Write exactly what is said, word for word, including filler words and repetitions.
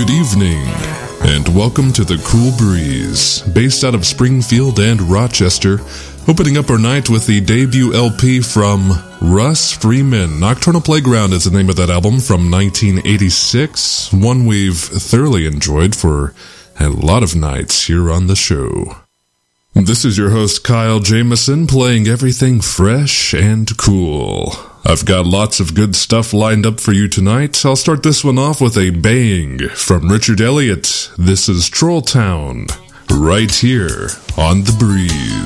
Good evening, and welcome to The Cool Breeze, based out of Springfield and Rochester, opening up our night with the debut L P from Russ Freeman. Nocturnal Playground is the name of that album from nineteen eighty-six, one we've thoroughly enjoyed for a lot of nights here on the show. This is your host, Kyle Jameson, playing everything fresh and cool. I've got lots of good stuff lined up for you tonight. I'll start this one off with a bang from Richard Elliott. This is Troll Town, right here on The Breeze.